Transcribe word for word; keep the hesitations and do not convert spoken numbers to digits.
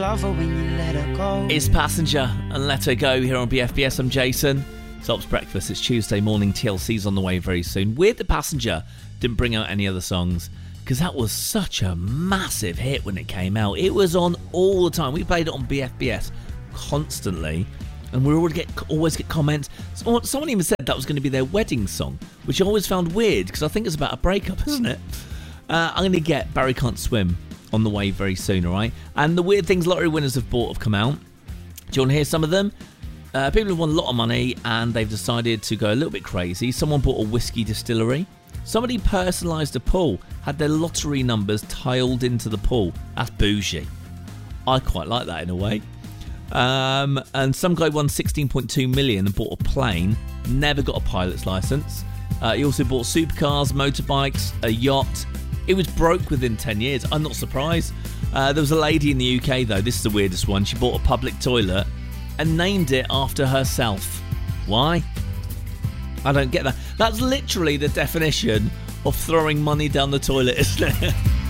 Love her when you let her go. It's Passenger and Let Her Go here on B F B S. I'm Jason. Sops Breakfast. It's Tuesday morning. T L C's on the way very soon. Weird the Passenger didn't bring out any other songs because that was such a massive hit when it came out. It was on all the time. We played it on B F B S constantly, and we always get always get comments. Someone even said that was going to be their wedding song, which I always found weird because I think it's about a breakup, isn't it? Uh, I'm going to get Barry Can't Swim on the way very soon, alright? And the weird things lottery winners have bought have come out. Do you want to hear some of them? Uh, people have won a lot of money and they've decided to go a little bit crazy. Someone bought a whiskey distillery. Somebody personalised a pool, had their lottery numbers tiled into the pool. That's bougie. I quite like that in a way. Um, and some guy won sixteen point two million and bought a plane. Never got a pilot's licence. Uh, he also bought supercars, motorbikes, a yacht. It was broke within ten years. I'm not surprised. Uh, there was a lady in the U K, though. This is the weirdest one. She bought a public toilet and named it after herself. Why? I don't get that. That's literally the definition of throwing money down the toilet, isn't it?